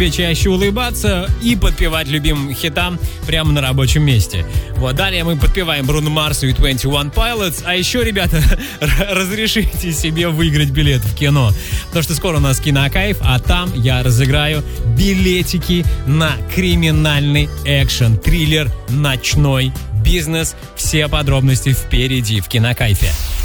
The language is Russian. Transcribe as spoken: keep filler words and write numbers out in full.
чаще улыбаться и подпевать любимым хитам прямо на рабочем месте. Вот, далее мы подпеваем Бруно Марсу и двадцать один Pilots. А еще, ребята, разрешите себе выиграть билет в кино. Потому что скоро у нас кинокайф, а там я разыграю билетики на криминальный экшен, триллер «Ночной бизнес». Все подробности впереди в кинокайфе.